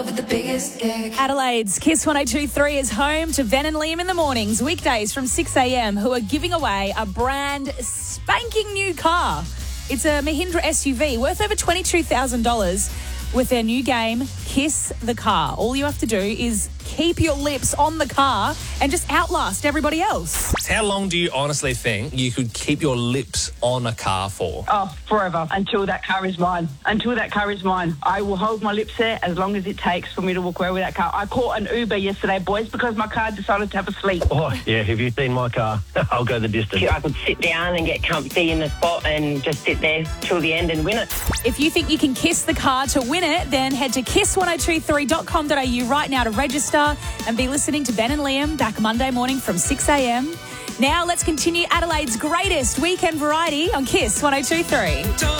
love with the biggest dick. Adelaide's Kiss 102.3 is home to Ben and Liam in the mornings, weekdays from 6 a.m, who are giving away a brand spanking new car. It's a Mahindra SUV worth over $22,000 with their new game, Kiss the Car. All you have to do is keep your lips on the car and just outlast everybody else. How long do you honestly think you could keep your lips on a car for? Oh, forever. Until that car is mine. Until that car is mine. I will hold my lips there as long as it takes for me to walk away with that car. I caught an Uber yesterday, boys, because my car decided to have a sleep. Oh, yeah, have you seen my car? I'll go the distance. I could sit down and get comfy in the spot and just sit there till the end and win it. If you think you can kiss the car to win it, then head to kiss1023.com.au right now to register and be listening to Ben and Liam back Monday morning from 6 a.m. Now let's continue Adelaide's greatest weekend variety on Kiss 102.3.